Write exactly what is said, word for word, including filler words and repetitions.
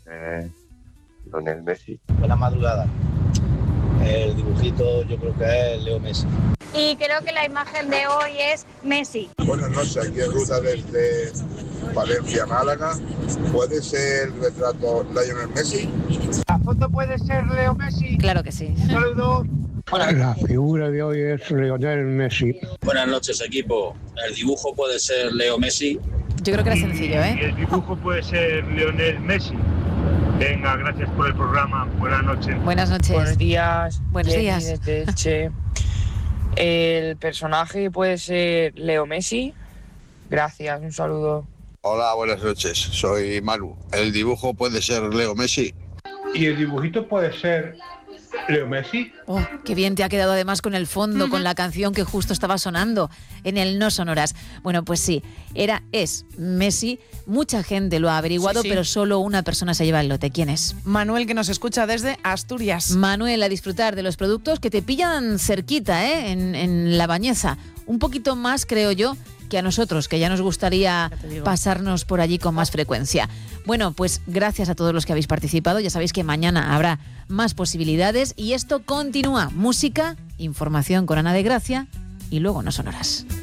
Eh, Lionel Messi. Buena madrugada. El dibujito yo creo que es Leo Messi. Y creo que la imagen de hoy es Messi. Buenas noches, aquí en ruta desde Valencia, Málaga. ¿Puede ser el retrato Lionel Messi? ¿La foto puede ser Leo Messi? Claro que sí. Un saludo. La figura de hoy es Lionel Messi. Buenas noches, equipo. El dibujo puede ser Leo Messi. Yo creo que era sencillo, ¿eh? Y el dibujo puede ser Lionel Messi. Venga, gracias por el programa. Buenas noches. Buenas noches. Buenos días. Buenos Jenny días. desde Elche. El personaje puede ser Leo Messi. Gracias, un saludo. Hola, buenas noches. Soy Manu. ¿El dibujo puede ser Leo Messi? ¿Y el dibujito puede ser Leo Messi? Oh, qué bien te ha quedado además con el fondo, uh-huh. con la canción que justo estaba sonando en el No Sonoras. Bueno, pues sí, era, es Messi. Mucha gente lo ha averiguado, sí, sí. pero solo una persona se lleva el lote. ¿Quién es? Manuel, que nos escucha desde Asturias. Manuel, a disfrutar de los productos que te pillan cerquita, ¿eh? en, en La Bañeza. Un poquito más, creo yo, que a nosotros, que ya nos gustaría pasarnos por allí con más frecuencia. Bueno, pues gracias a todos los que habéis participado. Ya sabéis que mañana habrá más posibilidades y esto continúa. Música, información con Ana de Gracia y luego No Sonoras.